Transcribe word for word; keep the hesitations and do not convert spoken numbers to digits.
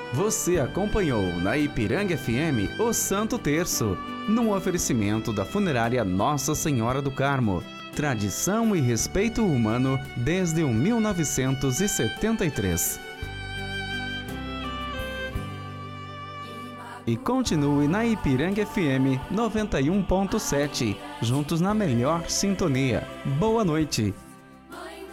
Você acompanhou na Ipiranga F M o Santo Terço, num oferecimento da funerária Nossa Senhora do Carmo. Tradição e respeito humano desde o mil novecentos e setenta e três. E continue na Ipiranga F M noventa e um ponto sete, juntos na melhor sintonia. Boa noite!